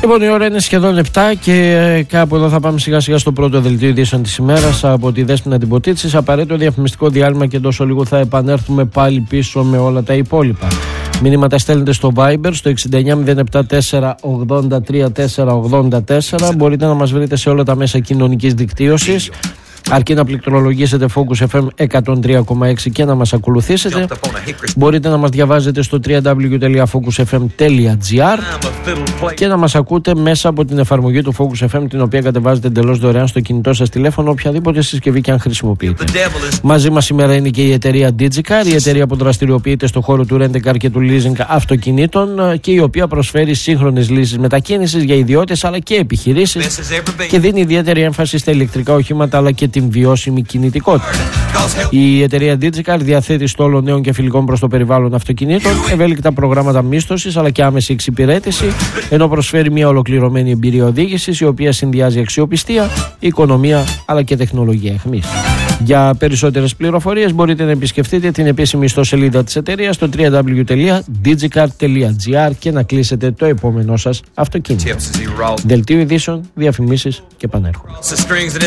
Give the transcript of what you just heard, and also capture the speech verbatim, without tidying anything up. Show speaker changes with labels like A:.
A: Λοιπόν, η ώρα είναι σχεδόν επτά και κάπου εδώ θα πάμε σιγά σιγά στο πρώτο δελτίο ειδήσεων της ημέρας από τη Δέσποινα την Ποτίτσης. Απαραίτητο διαφημιστικό διάλειμμα και τόσο λίγο θα επανέλθουμε πάλι πίσω με όλα τα υπόλοιπα. Μηνύματα στέλνετε στο Viber στο έξι εννιά μηδέν επτά τέσσερα ογδόντα τρία τέσσερα ογδόντα τέσσερα. Μπορείτε να μας βρείτε σε όλα τα μέσα κοινωνικής δικτύωσης, αρκεί να πληκτρολογήσετε Focus εφ εμ εκατόν τρία κόμμα έξι και να μας ακολουθήσετε. Μπορείτε να μας διαβάζετε στο double-u double-u double-u τελεία focus f m τελεία g r και να μας ακούτε μέσα από την εφαρμογή του Focus εφ εμ, την οποία κατεβάζετε εντελώς δωρεάν στο κινητό σας τηλέφωνο, οποιαδήποτε συσκευή και αν χρησιμοποιείτε. Μαζί μας σήμερα είναι και η εταιρεία DigiCar, η εταιρεία που δραστηριοποιείται στο χώρο του rent-a-car και του leasing αυτοκινήτων και η οποία προσφέρει σύγχρονες λύσεις μετακίνησης για ιδιώτες αλλά και επιχειρήσεις και δίνει ιδιαίτερη έμφαση στα ηλεκτρικά οχήματα αλλά και την βιώσιμη κινητικότητα. Η εταιρεία DigiCar διαθέτει στόλο νέων και φιλικών προς το περιβάλλον αυτοκινήτων, ευέλικτα προγράμματα μίσθωσης αλλά και άμεση εξυπηρέτηση, ενώ προσφέρει μια ολοκληρωμένη εμπειρία οδήγησης η οποία συνδυάζει αξιοπιστία, οικονομία αλλά και τεχνολογία εχμής. Για περισσότερες πληροφορίες μπορείτε να επισκεφτείτε την επίσημη ιστοσελίδα της εταιρείας στο double-u double-u double-u τελεία digicar τελεία g r και να κλείσετε το επόμενό σας αυτοκίνητο. Δελτίο ειδήσεων, διαφημίσεις και επανέρχομαι.